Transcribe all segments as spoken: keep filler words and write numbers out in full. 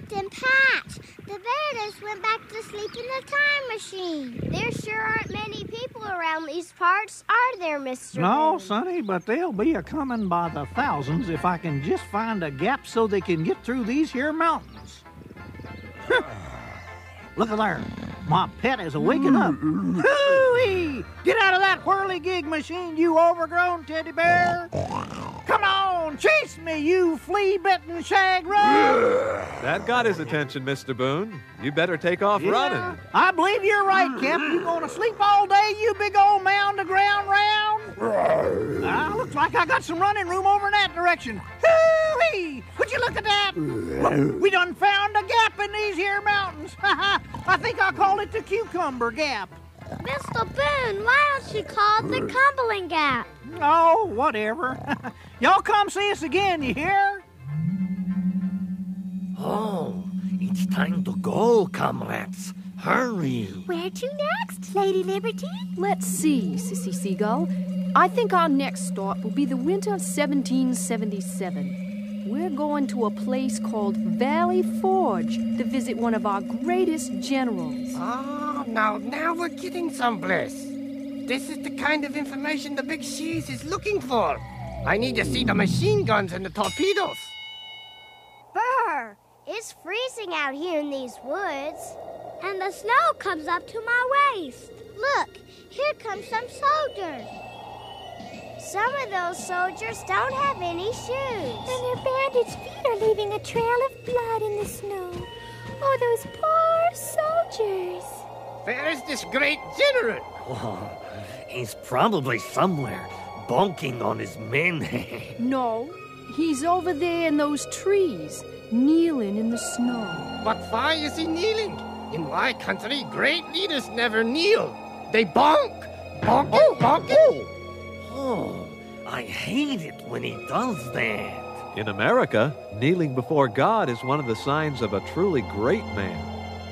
Captain Patch, the bears went back to sleep in the time machine. There sure aren't many people around these parts, are there, Mister No, Boone? Sonny, but they'll be a-coming by the thousands if I can just find a gap so they can get through these here mountains. Look at there. My pet is waking up. Hoo-wee! Get out of that whirly-gig machine, you overgrown teddy bear! Come on, chase me, you flea-bitten shag rug! That got his attention, Mister Boone. You better take off Yeah, running. I believe you're right, Cap. You gonna sleep all day, you big old mound of ground round? Ah, looks like I got some running room over in that direction. Hoo-wee! Would you look at that? Look, we done found a gap in these here mountains. I think I'll call it the Cucumber Gap. Mister Boone, why don't you call it the Cumberland Gap? Oh, whatever. Y'all come see us again, you hear? Oh, it's time to go, comrades. Hurry. Where to next, Lady Liberty? Let's see, Sissy Seagull. I think our next stop will be the winter of seventeen seventy-seven. We're going to a place called Valley Forge to visit one of our greatest generals. Oh, now, now we're getting someplace. This is the kind of information the Big Cheese is looking for. I need to see the machine guns and the torpedoes. Burr, it's freezing out here in these woods. And the snow comes up to my waist. Look, here come some soldiers. Some of those soldiers don't have any shoes. And their bandaged feet are leaving a trail of blood in the snow. Oh, those poor soldiers. Where is this great general? Oh, he's probably somewhere, bonking on his men. No, he's over there in those trees, kneeling in the snow. But why is he kneeling? In my country, great leaders never kneel. They bonk. Bonking, oh, bonking. Oh. Oh, I hate it when he does that. In America, kneeling before God is one of the signs of a truly great man.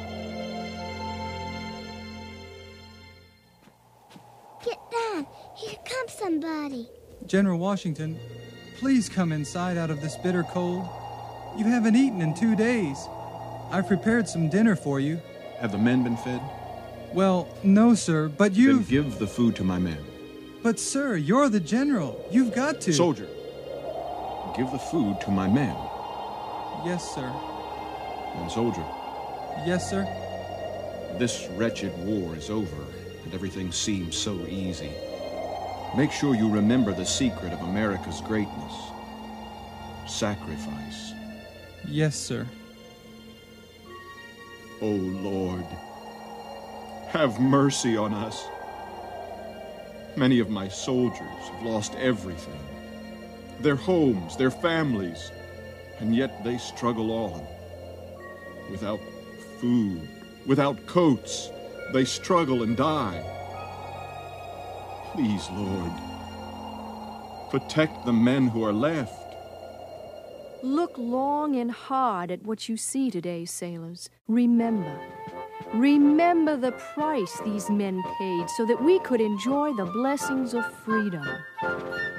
Get down. Here comes somebody. General Washington, please come inside out of this bitter cold. You haven't eaten in two days. I've prepared some dinner for you. Have the men been fed? Well, no, sir, but you... Then give the food to my men. But, sir, you're the general. You've got to. Soldier, give the food to my men. Yes, sir. And soldier. Yes, sir. This wretched war is over, and everything seems so easy. Make sure you remember the secret of America's greatness. Sacrifice. Yes, sir. Oh, Lord, have mercy on us. Many of my soldiers have lost everything. Their homes, their families, and yet they struggle on. Without food, without coats, they struggle and die. Please, Lord, protect the men who are left. Look long and hard at what you see today, sailors. Remember. Remember the price these men paid so that we could enjoy the blessings of freedom.